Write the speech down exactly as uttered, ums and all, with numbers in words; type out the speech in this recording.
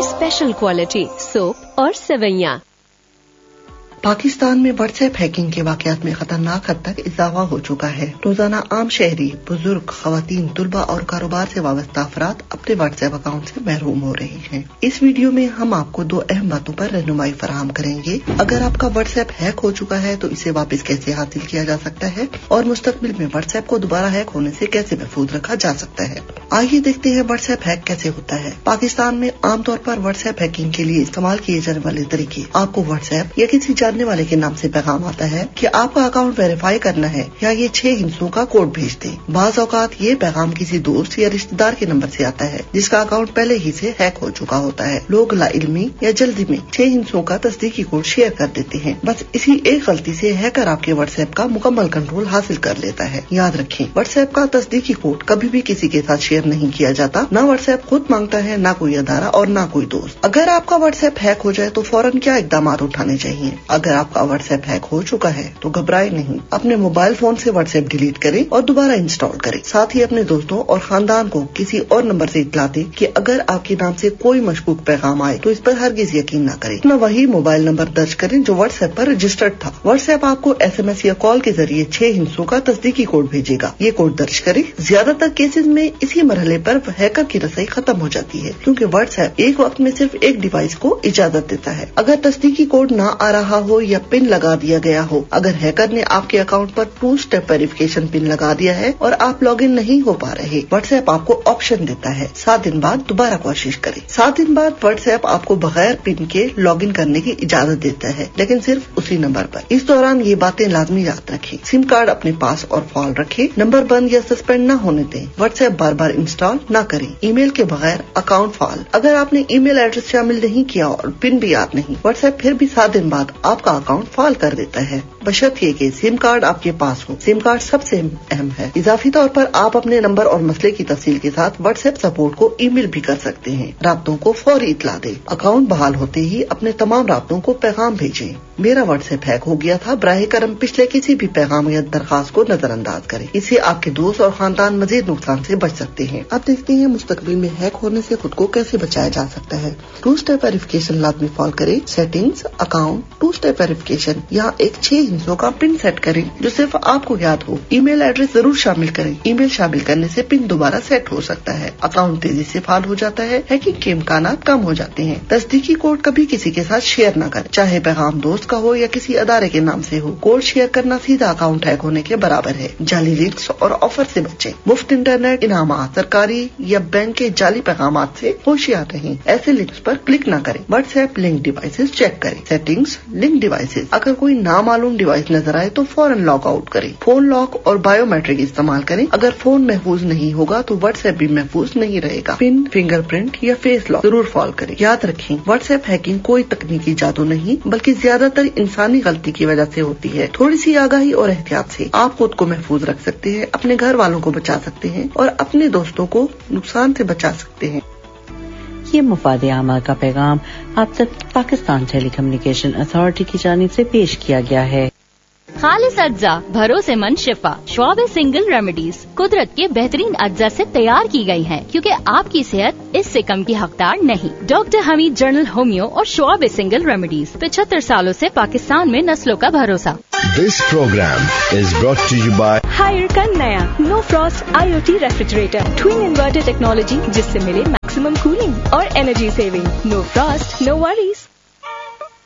Special quality soap और सेवैयां। पाकिस्तान में WhatsApp hacking के वाकयात में खतरनाक हद तक इजाफा हो चुका है। रोजाना आम शहरी, बुजुर्ग, खवातीन, तुलबा और कारोबार से वाबस्ता अफराद अपने व्हाट्सएप अकाउंट से महरूम हो रहे हैं। इस वीडियो में हम आपको दो अहम बातों पर रहनुमाई फराहम करेंगे। अगर आपका व्हाट्सएप हैक हो चुका है तो इसे वापस कैसे हासिल किया जा सकता है और मुस्तकबिल में व्हाट्सएप को दोबारा हैक होने से कैसे महफूज रखा जा सकता है। आइए देखते हैं व्हाट्सएप हैक कैसे होता है। पाकिस्तान में आमतौर पर व्हाट्सएप हैकिंग के लिए इस्तेमाल किए जाने वाले तरीके। आपको व्हाट्सएप या किसी जानने वाले के नाम से पैगाम आता है कि आपका अकाउंट वेरीफाई करना है या ये छह हिस्सों का कोड भेज दें। बाज़ औकात ये पैगाम किसी दोस्त या रिश्तेदार के नंबर से आता है जिसका अकाउंट पहले ही से हैक हो चुका होता है। लोग लाइल्मी या जल्दी में छह हिस्सों का तस्दीकी कोड शेयर कर देते हैं। बस इसी एक गलती से हैकर आपके व्हाट्सएप का मुकम्मल कंट्रोल हासिल कर लेता है। याद रखें, व्हाट्सएप का तस्दीकी कोड कभी भी किसी के साथ शेयर नहीं किया जाता। न व्हाट्सएप खुद मांगता है, न कोई अदारा और न कोई दोस्त। अगर आपका व्हाट्सएप हैक हो जाए तो फौरन क्या इकदाम उठाने चाहिए? अगर आपका व्हाट्सएप हैक हो चुका है तो घबराए नहीं। अपने मोबाइल फोन से व्हाट्सएप डिलीट करें और दोबारा इंस्टॉल करें। साथ ही अपने दोस्तों और खानदान को किसी और नंबर से इत्तला दें कि अगर आपके नाम से कोई मशकूक पैगाम आए तो इस पर हरगिज यकीन न करें। अपना वही मोबाइल नंबर दर्ज करें जो व्हाट्सएप पर रजिस्टर्ड था। व्हाट्सएप आपको एसएमएस या कॉल के जरिए छह हिस्सों का तस्दीकी कोड भेजेगा। ये कोड दर्ज करें। ज्यादातर केसेज में इसी मरहले पर हैकर की रसाई खत्म हो जाती है क्योंकि व्हाट्सएप एक वक्त में सिर्फ एक डिवाइस को इजाजत देता है। अगर तस्दीकी कोड न आ रहा हो या पिन लगा दिया गया हो, अगर हैकर ने आपके अकाउंट पर टू स्टेप वेरिफिकेशन पिन लगा दिया है और आप लॉगिन नहीं हो पा रहे, व्हाट्सएप आपको ऑप्शन देता है सात दिन बाद दोबारा कोशिश करें। सात दिन बाद व्हाट्सएप आपको बगैर पिन के लॉगिन करने की इजाजत देता है, लेकिन सिर्फ उसी नंबर पर। इस दौरान ये बातें लाजमी याद रखें। सिम कार्ड अपने पास और फाल रखें। नंबर बंद या सस्पेंड न होने दें। व्हाट्सएप बार बार इंस्टॉल न करें। ईमेल के बगैर अकाउंट फाल। अगर आपने ईमेल एड्रेस शामिल नहीं किया और पिन भी याद नहीं, व्हाट्सएप फिर भी सात दिन बाद आपका अकाउंट फाल कर देता है, बशर्ते कि सिम कार्ड आपके पास हो। सिम कार्ड सबसे अहम है। इजाफी तौर पर आप अपने नंबर और मसले की तफसील के साथ व्हाट्सएप सपोर्ट को ईमेल भी कर सकते हैं। राब्तों को फौरी इत्तला दें। अकाउंट बहाल होते ही अपने तमाम राब्तों को पैगाम भेजें। मेरा व्हाट्सएप हैक हो गया था, बराह करम पिछले किसी भी पैगाम या दरखास्त को नजरअंदाज करें। इससे आपके दोस्त और खानदान मजीद नुकसान से बच सकते हैं। अब देखते हैं मुस्तकबिल में हैक होने से खुद को कैसे बचाया जा सकता है। टू स्टेप वेरिफिकेशन लाजमी फॉलो करें। Settings, account, to step verification, यहाँ एक छह हिस्सों का पिन सेट करें जो सिर्फ आपको याद हो। ईमेल एड्रेस जरूर शामिल करें। ईमेल शामिल करने से पिन दोबारा सेट हो सकता है। अकाउंट तेजी से फाल हो जाता है। हैकिंग के इम्कान कम हो जाते हैं। तस्दीकी कोड कभी किसी के साथ शेयर न करें, चाहे पैगाम दोस्त का हो या किसी अदारे के नाम से हो। कोड शेयर करना सीधा अकाउंट हैक होने के बराबर है। जाली लिंक्स और ऑफर से बचें। मुफ्त इंटरनेट, इनामात, सरकारी या बैंक के जाली पैगाम से होशियार रहें। ऐसे लिंक्स पर क्लिक न करें। व्हाट्सएप लिंक डिवाइसेस चेक करें। Settings, link devices. अगर कोई नामालूम डिवाइस नजर आए तो फौरन लॉग आउट करें। फोन लॉक और बायोमेट्रिक इस्तेमाल करें। अगर फोन महफूज नहीं होगा तो व्हाट्सएप भी महफूज नहीं रहेगा। पिन, फिंगरप्रिंट या फेस लॉक जरूर फॉलो करें। याद रखें, व्हाट्सएप हैकिंग कोई तकनीकी जादू नहीं बल्कि ज्यादातर इंसानी गलती की वजह से होती है। थोड़ी सी आगाही और एहतियात से आप खुद को महफूज रख सकते हैं, अपने घर वालों को बचा सकते हैं और अपने दोस्तों को नुकसान से बचा सकते हैं। ये मुफाद आमा का पैगाम आप तक पाकिस्तान टेली कम्युनिकेशन अथॉरिटी की जानिब से पेश किया गया है। खालिस अज्जा, भरोसेमंद शिफा, श्वाब सिंगल रेमेडीज कुदरत के बेहतरीन अज्जा से तैयार की गई हैं, क्योंकि आपकी सेहत इससे कम की हकदार नहीं। डॉक्टर हमीद जनरल होमियो और श्वाब सिंगल रेमेडीज पिछहत्तर सालों से पाकिस्तान में नस्लों का भरोसा। This programme is brought to you bye higher का नया no Frost IoT refrigerator, twin inverter technology जिससे मिले मैक्सिमम कूलिंग और energy saving. No Frost, no worries.